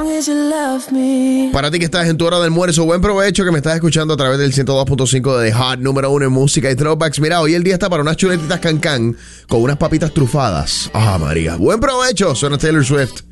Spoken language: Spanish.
Para ti que estás en tu hora de almuerzo, buen provecho, que me estás escuchando a través del 102.5 de The Hot, número 1 en música y throwbacks. Mira, hoy el día está para unas chuletitas can con unas papitas trufadas. Ah, María. Buen provecho, suena Taylor Swift.